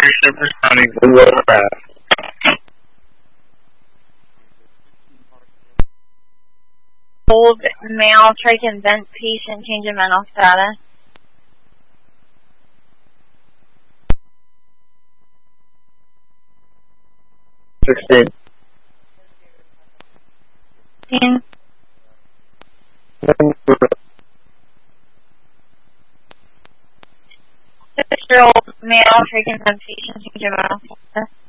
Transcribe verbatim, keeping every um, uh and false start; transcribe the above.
ship responding to low harass. Old male, try to convince patient, change in mental status. Sixteen. Sixteen. Six-year-old male, try to convince patient, change in mental status.